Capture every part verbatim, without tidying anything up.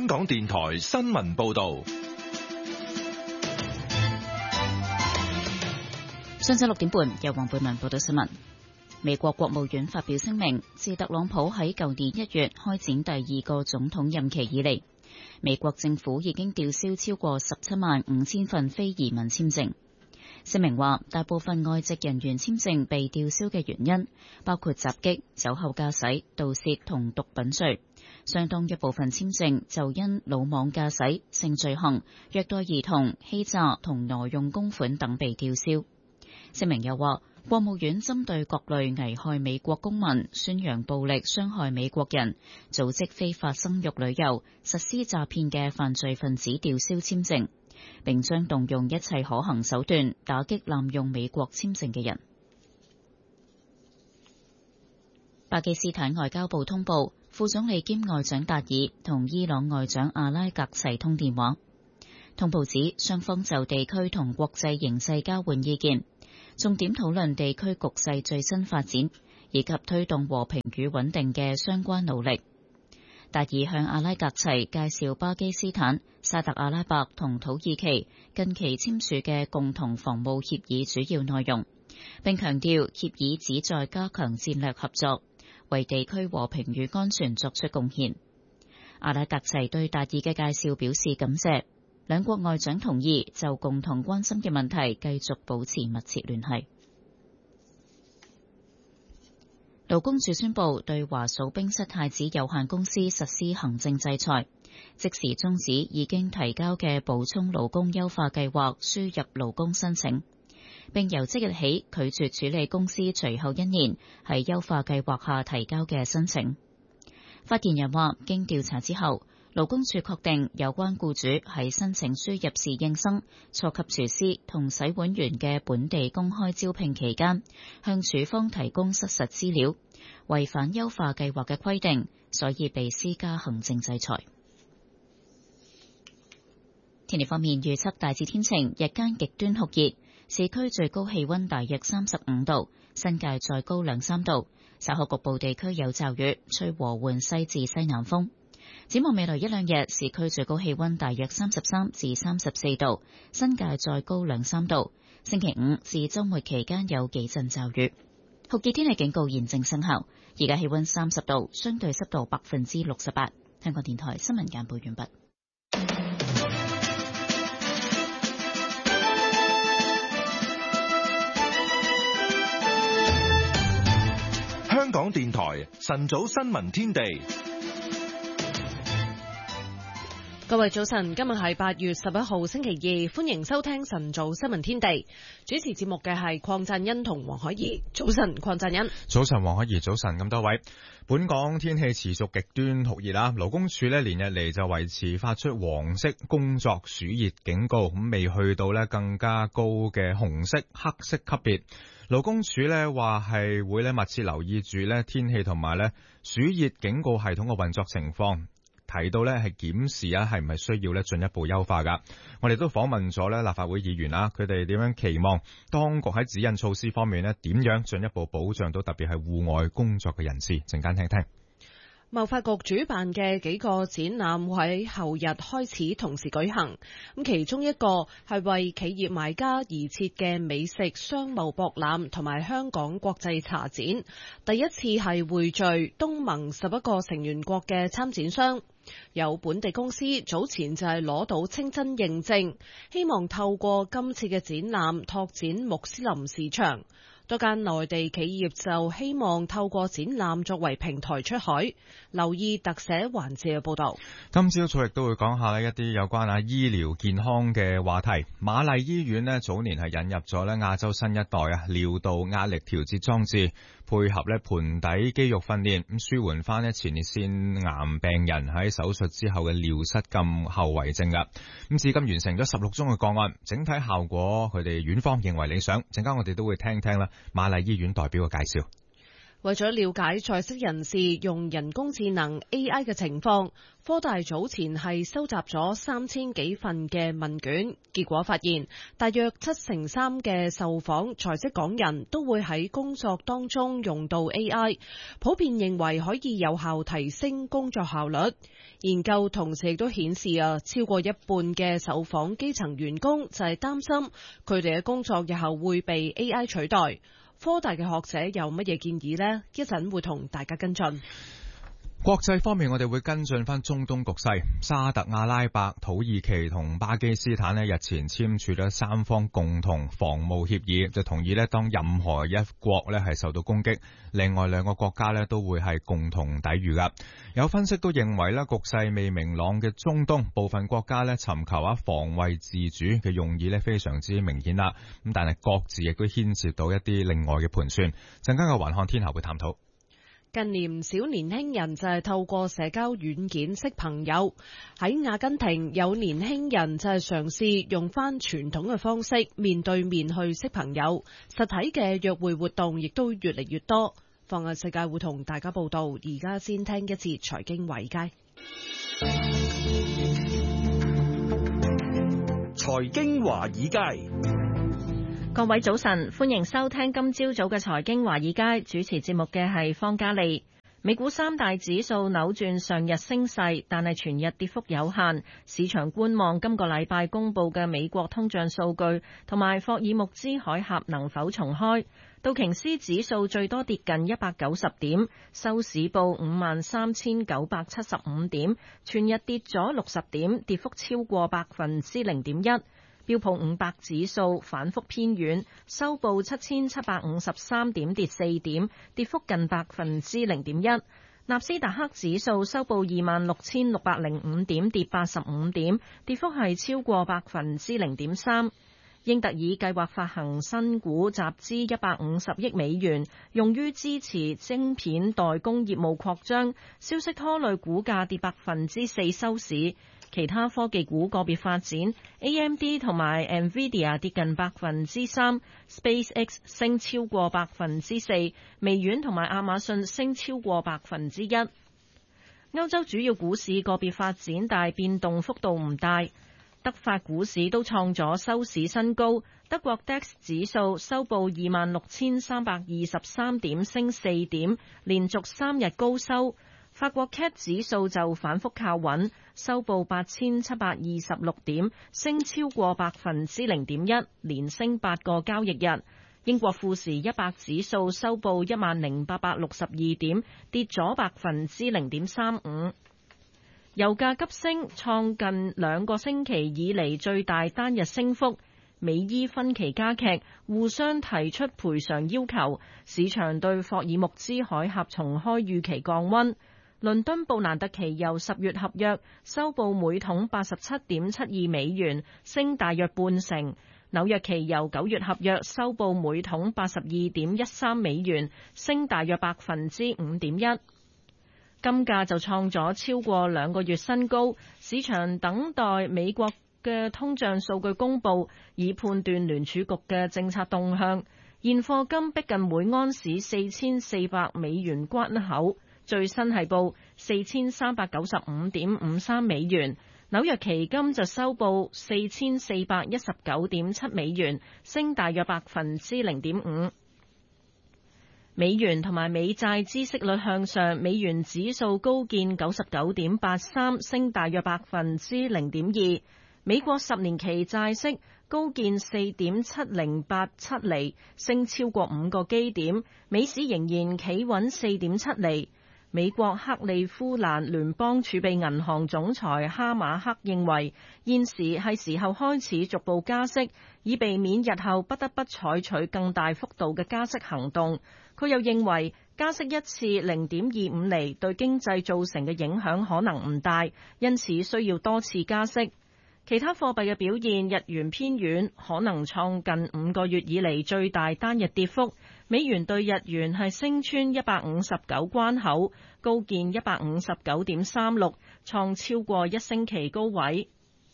香港電台新聞報道。 上晝六點半，由黃貝文報道新聞。美國國務院發表聲明，自特朗普喺舊年一月開展第二個總統任期以嚟，美國政府已經吊銷超過十七萬五千份非移民簽證。聲明話，大部分外籍人員簽證被吊銷嘅原因包括襲擊、酒後駕駛、盜竊同毒品罪，相當一部分簽證就因魯莽駕駛、性罪行、虐待兒童、欺詐同挪用公款等被吊銷。聲明又話，國務院針對各類危害美國公民、宣揚暴力、傷害美國人、組織非法生育旅遊、實施詐騙嘅犯罪分子吊銷簽證，並將動用一切可行手段打擊濫用美國簽證嘅人。巴基斯坦外交部通報，副總理兼外長達爾同伊朗外長阿拉格齊通電話。通報指，雙方就地區同國際形勢交換意見，重點討論地區局勢最新發展，以及推動和平與穩定嘅相關努力。達爾向阿拉格齊介紹巴基斯坦、沙特阿拉伯同土耳其近期簽署嘅共同防務協議主要內容，並強調協議旨在加強戰略合作，為地區和平與安全作出貢獻。阿拉格齊對達爾嘅介紹表示感謝。兩國外長同意就共同關心嘅問題繼續保持密切聯繫。勞工處宣布對華數冰室太子有限公司實施行政制裁，即時終止已經提交嘅補充勞工優化計劃輸入勞工申請，並由即日起拒絕處理公司隨後一年喺優化計劃下提交嘅申請。發言人話，經調查之後，勞工處確定有關僱主喺申請輸入侍應生、初級廚師同洗碗員嘅本地公開招聘期間，向處方提供失實資料，違反優化計劃嘅規定，所以被施加行政制裁。天氣方面預測大致天晴，日間極端酷熱，市區最高氣溫大約三十五度，新界再高兩三度，稍後局部地區有驟雨，吹和緩西至西南風。展望未來一兩日，市區最高氣溫大約三十三至三十四度，新界再高兩三度。星期五至周末期間有幾陣驟雨。酷熱天氣警告現正生效，而家氣溫三十度，相對濕度百分之六十八。香港電台新聞簡報完畢。 香港電台晨早新聞天地。 各位早晨，今日係八月十一號星期二，歡迎收聽晨早新聞天地。主持節目嘅係鄺贊恩同黃海怡。早晨，鄺贊恩。 早晨，黃海怡。早晨，咁多位。本港天氣持續極端酷熱啦，勞工處呢連日嚟就維持發出黃色工作暑熱警告，咁未去到呢更加高嘅紅色、黑色級別。勞工處呢話係會呢密切留意住呢天氣同埋呢暑熱警告系統嘅運作情況。提到呢係檢視啊，係唔係需要呢進一步優化噶？我哋都訪問咗呢立法會議員啦，佢哋點樣期望當局喺指引措施方面呢點樣進一步保障到特別係戶外工作嘅人士？陣間聽聽。 貿發局主辦嘅幾個展覽會喺後日開始同時舉行，咁其中一個係為企業買家而設嘅美食商貿博覽同埋香港國際茶展，第一次係匯聚東盟十一個成員國嘅參展商。有本地公司早前就係攞到清真認證，希望透過今次嘅展覽拓展穆斯林市場。多間內地企業就希望透過展覽作為平台出海。留意特寫環節嘅報道。 今朝早亦都會講下呢一啲有關啊醫療健康嘅話題。瑪麗醫院呢早年係引入咗呢亞洲新一代啊尿道壓力調節裝置，配合呢盆底肌肉訓練，咁舒緩翻呢前列腺癌病人喺手術之後嘅尿失禁後遺症噶。咁至今完成咗十六宗嘅個案，整體效果佢哋院方認為理想。陣間我哋都會聽聽啦瑪麗醫院代表嘅介紹。 為咗了解在職人士用人工智能 A I 嘅情況，科大早前係收集咗三千幾份嘅問卷，結果發現大約七成三嘅受訪在職港人都會喺工作當中用到 A I， 普遍認為可以有效提升工作效率。研究同時亦都顯示啊，超過一半嘅受訪基層員工就係擔心佢哋嘅工作日後會被 A I 取代。科大嘅學者有乜嘢建議呢？一陣會同大家跟進。 國際方面，我哋會跟進翻中東局勢。沙特阿拉伯、土耳其同巴基斯坦呢日前簽署咗三方共同防務協議，就同意呢當任何一國呢係受到攻擊，另外兩個國家呢都會係共同抵禦噶。有分析都認為呢局勢未明朗嘅中東部分國家呢尋求啊防衛自主嘅用意呢非常之明顯啦。咁但係各自亦都牽涉到一啲另外嘅盤算。陣間嘅環看天下會探討。 近年唔少年輕人就係透過社交軟件識朋友。喺阿根廷有年輕人就係嘗試用翻傳統嘅方式面對面去識朋友，實體嘅約會活動亦都越嚟越多。放眼世界會同大家報道，而家先聽一節財經華爾街。 財經華爾街。 各位早晨，歡迎收聽今朝早嘅財經華爾街，主持節目嘅係方嘉利。美股三大指數扭轉上日升勢，但係全日跌幅有限。市場觀望今個禮拜公布嘅美國通脹數據同埋霍爾木茲海峽能否重開。道瓊斯指數最多跌近一百九十點，收市報五萬三千九百七十五點，全日跌咗六十點，跌幅超過百分之零點一。標普五百指數反覆偏軟，收報七千七百五十三點，跌四點，跌幅近百分之零點一。納斯達克指數收報二萬六千六百零五點，跌八十五點，跌幅係超過百分之零點三。英特爾計劃發行新股集資一百五十億美元，用於支持晶片代工業務擴張，消息拖累股價跌百分之四收市。其他科技股個別發展 ，A M D 同埋 Nvidia 跌近百分之三 ，SpaceX 升超過百分之四，微軟同埋亞馬遜升超過百分之一。歐洲主要股市個別發展，但變動幅度唔大。德法股市都創咗收市新高，德國 D A X 指數收報二萬六千三百二十三點，升四點，連續三日高收。法國 C A C 指數就反覆靠穩，收報八千七百二十六點，升超過百分之零點一，連升八個交易日。英國富時一百指數收報一萬零八百六十二點，跌咗百分之零點三五。油價急升，創近兩個星期以嚟最大單日升幅。美伊分歧加劇，互相提出賠償要求，市場對霍爾木茲海峽重開預期降溫。倫敦布蘭特期油十月合約收報每桶八十七點七二美元，升大約半成。紐約期油九月合約收報每桶八十二點一三美元，升大約百分之五點一。金價就創咗超過兩個月新高，市場等待美國嘅通脹數據公布，以判斷聯儲局嘅政策動向。現貨金逼近每盎司四千四百美元關口。最新係報四千三百九十五點五三美元，紐約期金就收報四千四百一十九點七美元，升大約百分之零點五。美元同埋美債孳息率向上，美元指數高見九十九點八三，升大約百分之零點二。美國十年期債息高見四點七零八七厘，升超過五個基點，美市仍然企穩四點七厘。美國克利夫蘭聯邦儲備銀行總裁哈馬克認為，現時係時候開始逐步加息，以避免日後不得不採取更大幅度嘅加息行動。佢又認為，加息一次零點二五厘對經濟造成嘅影響可能唔大，因此需要多次加息。其他貨幣嘅表現，日元偏軟，可能創近五個月以嚟最大單日跌幅。美元對日元係升穿一百五十九關口，高見一百五十九點三六，創超過一星期高位。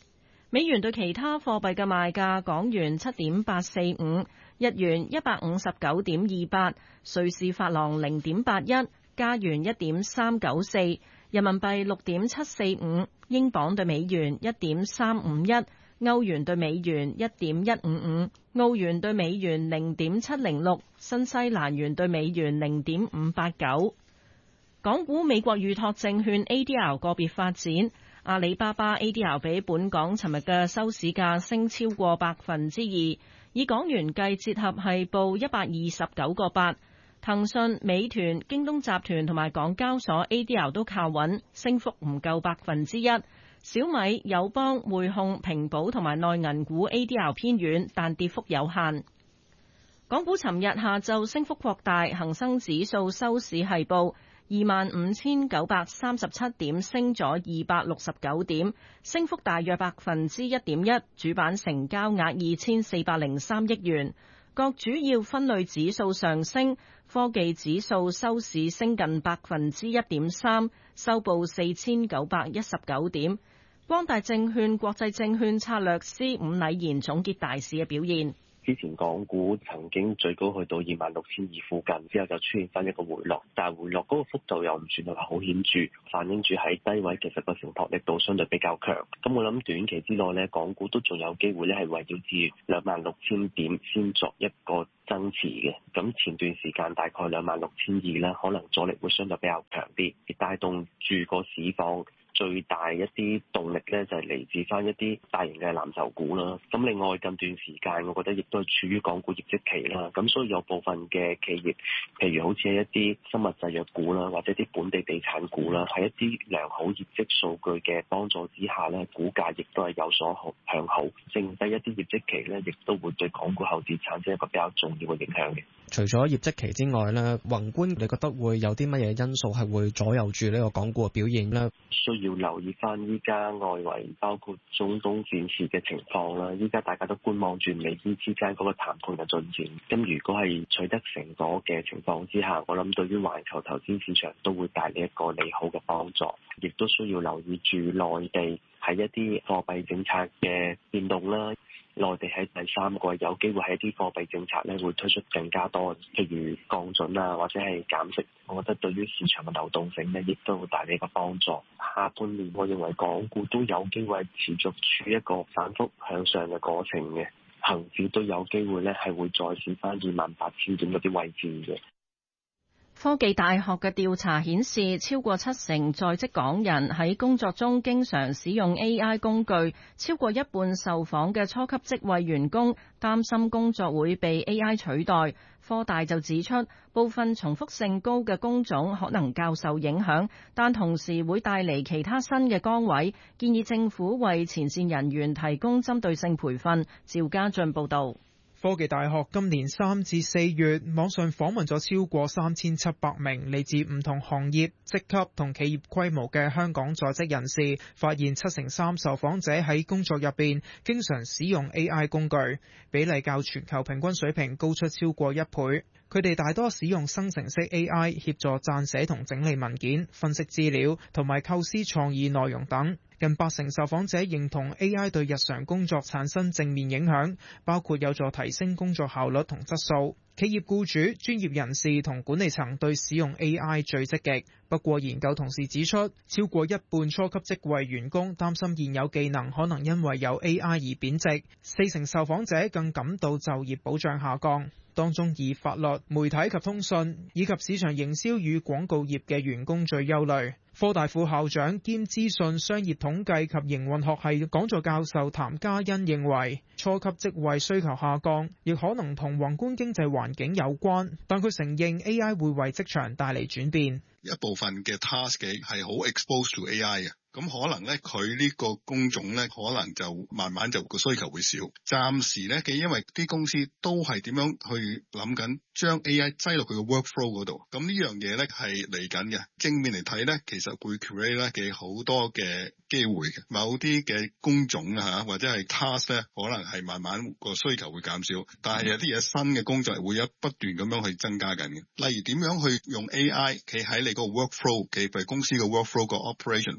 美元對其他貨幣嘅賣價：港元七點八四五，日元一百五十九點二八，瑞士法郎零點八一，加元一點三九四，人民幣六點七四五，英鎊對美元一點三五一，歐元對美元一點一五五，澳元對美元零點七零六，新西蘭元對美元零點五八九。港股美國預託證券 A D R 個別發展。阿里巴巴 A D R 比本港尋日嘅收市價升超過百分之二，以港元計折合係報一百二十九個八。騰訊、美團、京東集團同埋港交所 A D R 都靠穩，升幅唔夠百分之一。小米、友邦、匯控、平保同埋內銀股 A D R 偏軟，但跌幅有限。港股尋日下晝升幅擴大，恒生指數收市係報二萬五千九百三十七點，升咗二百六十九點，升幅大約百分之一點一。主板成交額二千四百零三億元。各主要分類指數上升，科技指數收市升近百分之一點三，收報四千九百一十九點。光大證券國際證券策略師伍禮賢總結大市嘅表現。 之前港股曾經最高去到二萬六千二附近，之後就出現翻一個回落，但係回落嗰個幅度又唔算係話好顯著，反映住喺低位其實個承托力度相對比較強。咁我諗短期之內呢，港股都仲有機會咧係圍繞住兩萬六千點先作一個增持嘅。咁前段時間大概兩萬六千二啦，可能阻力會相對比較強啲，而帶動住個市況。最大一啲動力咧就係嚟自翻一啲大型嘅藍籌股啦。咁另外近段時間，我覺得亦都係處於港股業績期啦。咁所以有部分嘅企業，譬如好似係一啲生物製藥股啦，或者啲本地地產股啦，喺一啲良好業績數據嘅幫助之下咧，股價亦都係有所向好。剩低一啲業績期咧，亦都會對港股後市產生一個比較重要嘅影響嘅。 除咗業績期之外咧，宏觀你覺得會有啲乜嘢因素係會左右住呢個港股嘅表現咧？ 需要留意翻依家外圍包括中東戰事嘅情況啦，依家大家都觀望住美伊之間嗰個談判嘅進展。咁如果係取得成果嘅情況之下，我諗對於環球投資市場都會帶嚟一個利好嘅幫助。亦都需要留意住內地喺一啲貨幣政策嘅變動啦。內地喺第三季有機會喺一啲貨幣政策咧會推出更加多，譬如降準啊，或者係減息。我覺得對於市場嘅流動性咧，亦都會帶嚟一個幫助。下半年我認為港股都有機會持續處於一個反覆向上嘅過程嘅，恒指都有機會咧係會再試翻二萬八千點嗰啲位置嘅。 科技大學嘅調查顯示，超過七成在職港人喺工作中經常使用 A I 工具，超過一半受訪嘅初級職位員工擔心工作會被 A I 取代。科大就指出，部分重複性高嘅工種可能較受影響，但同時會帶嚟其他新嘅崗位，建議政府為前線人員提供針對性培訓。趙家俊報導。 科技大學今年三至四月網上訪問咗超過三千七百名嚟自唔同行業、職級同企業規模嘅香港在職人士，發現七成三受訪者喺工作入邊經常使用 A I 工具，比例較全球平均水平高出超過一倍。佢哋大多使用生成式 A I 協助撰寫同整理文件、分析資料同埋構思創意內容等。近八成受訪者認同 A I 對日常工作產生正面影響，包括有助提升工作效率同質素。企業僱主、專業人士同管理層對使用 A I 最積極。不過研究同時指出，超過一半初級職位員工擔心現有技能可能因為有 A I 而貶值。四成受訪者更感到就業保障下降。當中以法律、媒體及通訊以及市場營銷與廣告業嘅員工最憂慮。科大副校長兼資訊商業統計及營運學系講座教授譚嘉欣認為，初級職位需求下降，亦可能同宏觀經濟環境有關，但佢承認 A I 會為職場帶嚟轉變。 一部分嘅 task 係好 exposed to A I 嘅。咁可能咧，佢呢個工種咧，可能就慢慢就個需求會少。暫時咧嘅，因為啲公司都係點樣去諗緊，將 A I 擠落佢嘅 workflow 嗰度。咁呢樣嘢咧係嚟緊嘅。正面嚟睇咧，其實會 create 咧嘅好多嘅機會嘅。某啲嘅工種啊嚇，或者係 task 咧，可能係慢慢個需求會減少。但係有啲嘢新嘅工作係會有不斷咁樣去增加緊嘅。例如點樣去用 A I 企喺你個 workflow，企譬如公司嘅 workflow 個 operation 運營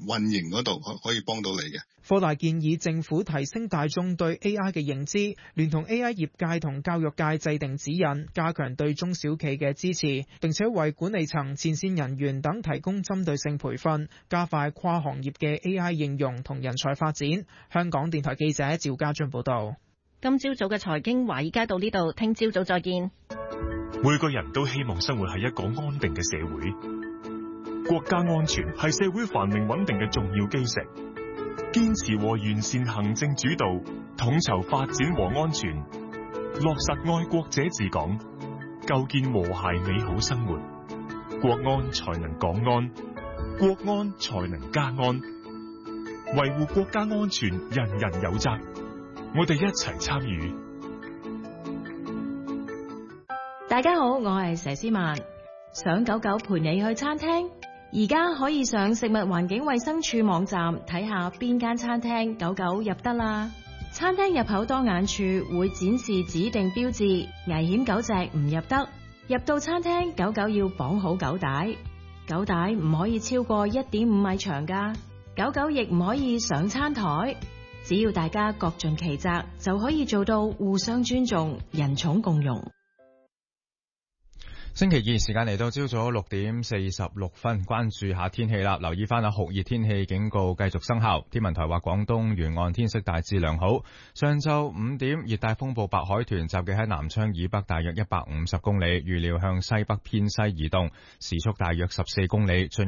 程嗰度可以幫到你嘅。 科大建議政府提升大眾對 A I 嘅認知，聯同 A I 業界同教育界制定指引，加強對中小企嘅支持，並且為管理層、前線人員等提供針對性培訓，加快跨行業嘅 A I 應用同人才發展。香港電台記者趙家俊報道。 今朝早嘅財經華爾街到呢度，聽朝早再見。 每個人都希望生活喺一個安定嘅社會，國家安全係社會繁榮穩定嘅重要基石。堅持和完善行政主導，統籌發展和安全，落實愛國者治港，構建和諧美好生活，國安才能港安，國安才能家安。維護國家安全，人人有責，我哋一齊參與。 大家好，我係佘詩曼。想狗狗陪你去餐廳，而家可以上食物環境衛生署網站睇下邊間餐廳狗狗入得啦。餐廳入口當眼處會展示指定標誌，危險狗隻唔入得。入到餐廳，狗狗要綁好狗帶，狗帶唔可以超過一點五米長㗎。狗狗亦唔可以上餐台。只要大家各盡其責，就可以做到互相尊重、人寵共融。 星期二時間嚟到朝早六點四十六分，關注下天氣啦。留意翻啊，酷熱天氣警告繼續生效。天文台話廣東沿岸天色大致良好。上晝五點，熱帶風暴白海豚集結喺南昌以北大約一百五十公里，預料向西北偏西移動，時速大約十四公里。